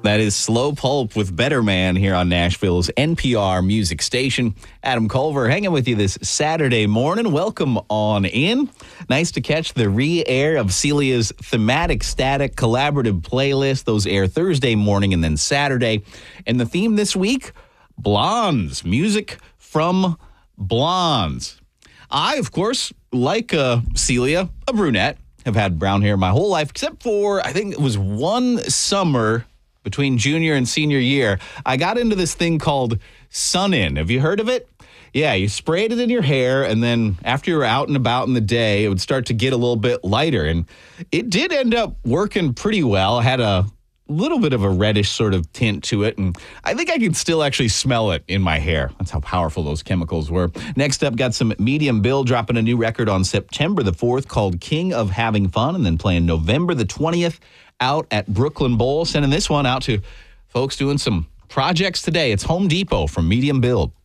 That is Slow Pulp with Better Man here on Nashville's NPR music station. Adam Culver hanging with you this Saturday morning. Welcome on in. Nice to catch the re-air of Celia's Thematic Static collaborative playlist. Those air Thursday morning and then Saturday. And the theme this week, Blondes. Music from Blondes. I, of course, like Celia, a brunette, have had brown hair my whole life, except for, I think it was one summer between junior and senior year, I got into this thing called Sun-In. Have you heard of it? Yeah, you sprayed it in your hair, and then after you were out and about in the day, it would start to get a little bit lighter. And it did end up working pretty well. I had a little bit of a reddish sort of tint to it, and I think I can still actually smell it in my hair. That's how powerful those chemicals were. Next up, got some Medium Bill dropping a new record on September the 4th called King of Having Fun, and then playing November the 20th out at Brooklyn Bowl. Sending this one out to folks doing some projects today. It's Home Depot from Medium Build.